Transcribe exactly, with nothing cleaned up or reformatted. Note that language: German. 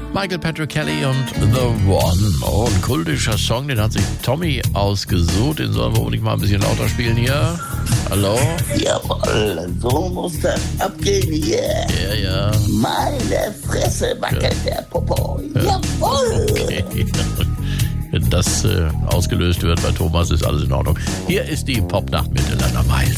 Michael Patrick Kelly und The One. Oh, ein kultischer Song, den hat sich Tommy ausgesucht. Den sollen wir unbedingt mal ein bisschen lauter spielen hier. Hallo? Jawohl, so muss das abgehen hier. Ja, ja. Meine Fresse wackelt ja. Der Popo. Jawohl. Okay. Wenn das äh, ausgelöst wird bei Thomas, ist alles in Ordnung. Hier ist die Popnacht mit Elena Miles.